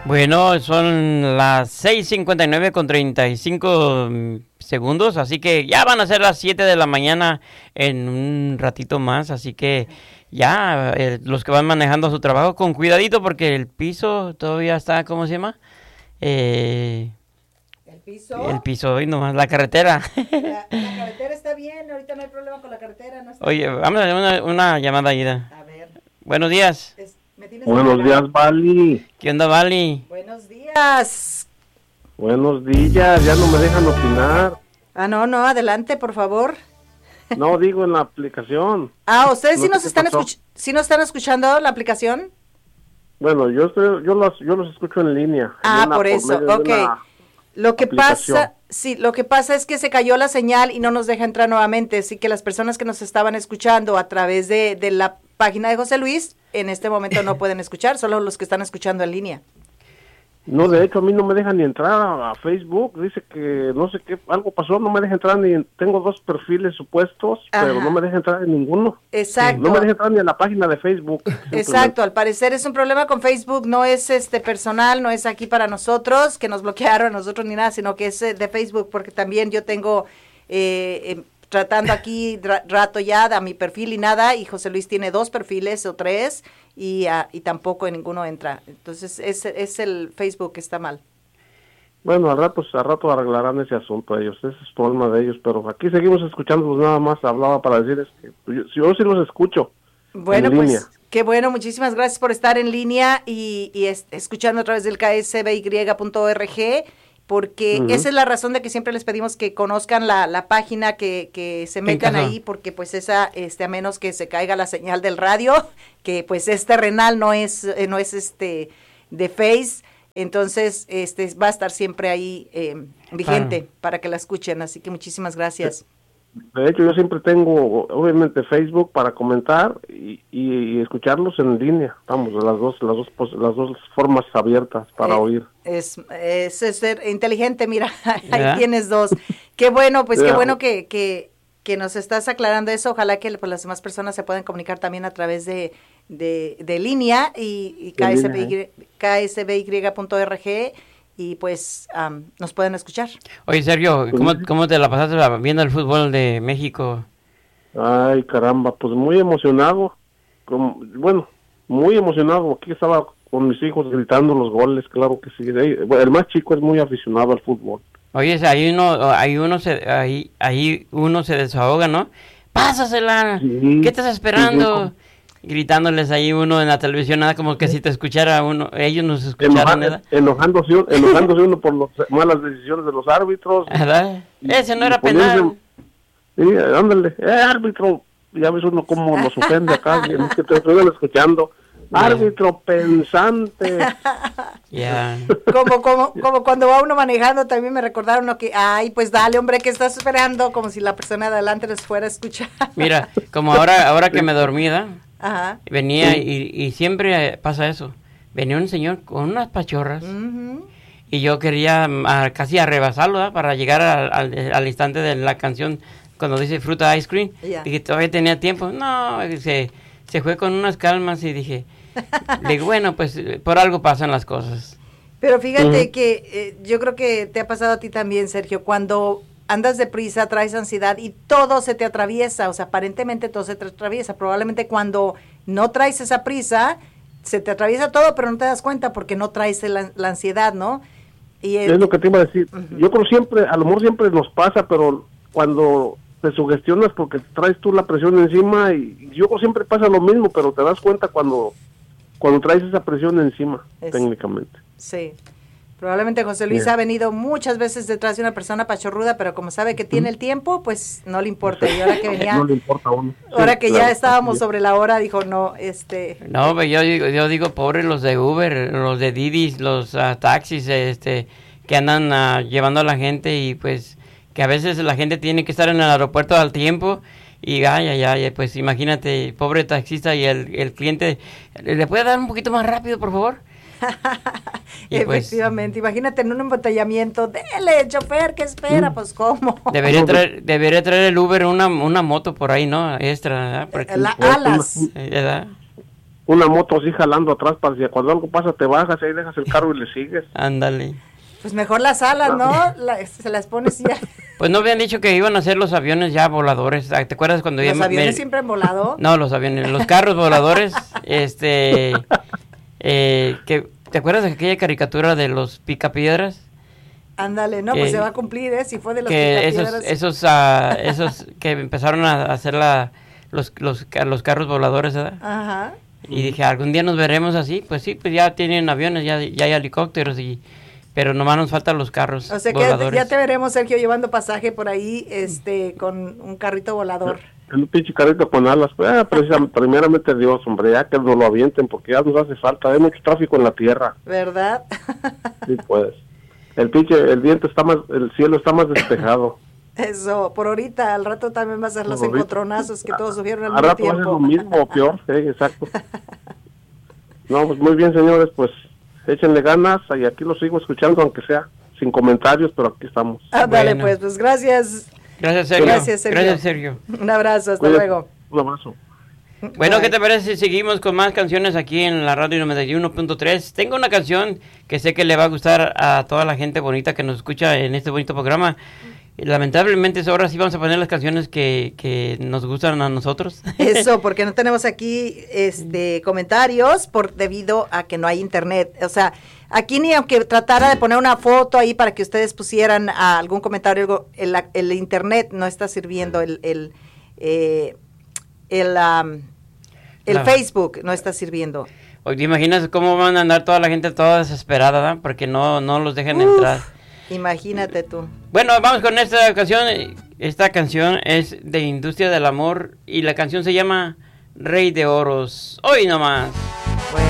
Bueno, son las 6:59 con 35 segundos, así que ya van a ser las 7 de la mañana en un ratito más, así que ya los que van manejando su trabajo con cuidadito porque el piso todavía está, ¿cómo se llama? ¿El piso? El piso, hoy nomás, la carretera. La carretera está bien, ahorita no hay problema con la carretera. No está Oye, bien. vamos a hacer una llamada, Ida. A ver. Buenos días. Buenos días, Vali. ¿Qué onda, Vali? Buenos días. Buenos días, ya no me dejan opinar. No, adelante, por favor. No, digo en la aplicación. ¿Ustedes no sí nos sé están qué pasó. sí nos están escuchando la aplicación? Bueno, yo los escucho en línea. Por eso, medio de ok. una Lo que aplicación. lo que pasa es que se cayó la señal y no nos deja entrar nuevamente, así que las personas que nos estaban escuchando a través de la página de José Luis, en este momento no pueden escuchar, solo los que están escuchando en línea. No, de hecho, a mí no me dejan ni entrar a Facebook. Dice que no sé qué, algo pasó, no me deja entrar tengo 2 perfiles supuestos, Ajá. pero no me deja entrar en ninguno. Exacto. No me deja entrar ni en la página de Facebook. Exacto, al parecer es un problema con Facebook, no es personal, no es aquí para nosotros, que nos bloquearon a nosotros ni nada, sino que es de Facebook, porque también yo tengo tratando aquí rato ya a mi perfil y nada, y José Luis tiene 2 perfiles o 3, y tampoco en ninguno entra. Entonces es el Facebook que está mal. Bueno, al rato arreglarán ese asunto ellos, ese es problema de ellos, pero aquí seguimos escuchándolos nada más. Hablaba para decirles que yo sí los escucho. Bueno, en línea. pues qué bueno, muchísimas gracias por estar en línea y escuchando a través del ksby.org, porque esa es la razón de que siempre les pedimos que conozcan la página, que se metan ahí, porque pues esa, a menos que se caiga la señal del radio, que pues es terrenal, no es de Face, entonces va a estar siempre ahí vigente para que la escuchen, así que muchísimas gracias. De hecho, yo siempre tengo, obviamente, Facebook para comentar y escucharlos en línea. Vamos, las dos formas abiertas para oír. Es ser inteligente, mira, ahí tienes 2. Qué bueno, pues qué bueno que nos estás aclarando eso. Ojalá que pues, las demás personas se puedan comunicar también a través de línea y ksby.org. Y pues nos pueden escuchar. Oye, Sergio, ¿cómo te la pasaste viendo el fútbol de México? Ay, caramba, pues muy emocionado. Muy emocionado. Aquí estaba con mis hijos gritando los goles, claro que sí. El más chico es muy aficionado al fútbol. Oye, ahí uno se desahoga, ¿no? ¡Pásasela! Sí, ¿Qué estás esperando? Sí. Gritándoles ahí uno en la televisión, nada como que si te escuchara uno, ellos nos escucharan, ¿verdad? Enojándose uno por las malas decisiones de los árbitros. ¿Verdad? Ese no era penal. Sí, ándale, árbitro, ya ves uno cómo nos ofende acá, que te estuvieran escuchando. Árbitro pensante. Yeah. Como cuando va uno manejando, también me recordaron que, pues dale, hombre, ¿qué estás esperando? Como si la persona de adelante nos fuera a escuchar. Mira, como ahora que me dormí, ¿verdad? Ajá. Venía y siempre pasa eso. Venía un señor con unas pachorras y yo quería casi arrebasarlo, ¿verdad? Para llegar al instante de la canción cuando dice fruta ice cream. Yeah. Dije, todavía tenía tiempo. No, se fue con unas calmas y dije, bueno, pues por algo pasan las cosas. Pero fíjate que yo creo que te ha pasado a ti también, Sergio, cuando andas deprisa, traes ansiedad y todo se te atraviesa, o sea, aparentemente todo se te atraviesa. Probablemente cuando no traes esa prisa, se te atraviesa todo, pero no te das cuenta porque no traes la ansiedad, ¿no? Y es lo que te iba a decir. Yo creo siempre, a lo mejor siempre nos pasa, pero cuando te sugestionas porque traes tú la presión encima, y yo creo siempre pasa lo mismo, pero te das cuenta cuando traes esa presión encima, técnicamente. Sí. Probablemente José Luis ha venido muchas veces detrás de una persona pachorruda, pero como sabe que tiene el tiempo, pues no le importa. Y ahora que venía, no le importa a uno. Ahora que ya estábamos sobre la hora, dijo, no, No, pues yo digo, pobres los de Uber, los de Didi, los taxis, que andan llevando a la gente y pues que a veces la gente tiene que estar en el aeropuerto al tiempo y pues imagínate, pobre taxista y el cliente, ¿le puede dar un poquito más rápido, por favor? Efectivamente, imagínate en un embotellamiento, dele, chofer, ¿qué espera? Pues, ¿cómo? Debería traer el Uber una moto por ahí, ¿no? Extra, ¿verdad? Alas. ¿Verdad? una moto así jalando atrás para si cuando algo pasa te bajas y ahí dejas el carro y le sigues. Ándale. Pues mejor las alas, ¿no? Se las pones y ya. Pues no habían dicho que iban a hacer los aviones ya voladores. ¿Te acuerdas cuando ¿Los aviones siempre han volado? No, los aviones, los carros voladores, ¿te acuerdas de aquella caricatura de los picapiedras? Ándale, no, pues se va a cumplir, si fue de los que picapiedras. esos que empezaron a hacer los carros voladores, ¿verdad? Ajá. Y dije, algún día nos veremos así. Pues sí, pues ya tienen aviones, ya hay helicópteros, pero nomás nos faltan los carros o sea voladores. Que ya te veremos, Sergio, llevando pasaje por ahí, con un carrito volador. Un pinche carrito con alas, precisamente, primeramente Dios, hombre, ya que nos lo avienten, porque ya nos hace falta, hay mucho tráfico en la tierra. ¿Verdad? Sí, pues. El cielo está más despejado. Eso, por ahorita, al rato también va a ser los encontronazos que todos subieron al mismo tiempo. Al rato va a ser lo mismo o peor, exacto. No, pues muy bien, señores, pues échenle ganas y aquí lo sigo escuchando, aunque sea sin comentarios, pero aquí estamos. Dale, pues gracias. Gracias, Sergio. Gracias, Sergio. Un abrazo, hasta luego. Un abrazo. Bueno, ¿qué te parece si seguimos con más canciones aquí en la radio 91.3? Tengo una canción que sé que le va a gustar a toda la gente bonita que nos escucha en este bonito programa. Lamentablemente ahora sí vamos a poner las canciones que nos gustan a nosotros. Eso, porque no tenemos aquí comentarios debido a que no hay internet. O sea, aquí ni aunque tratara de poner una foto ahí para que ustedes pusieran algún comentario, el internet no está sirviendo, el Facebook no está sirviendo. Oye, ¿te imaginas cómo van a andar toda la gente toda desesperada, ¿verdad? Porque no los dejan entrar. Imagínate tú. Bueno, vamos con esta canción. Esta canción es de Industria del Amor y la canción se llama Rey de Oros. Hoy nomás.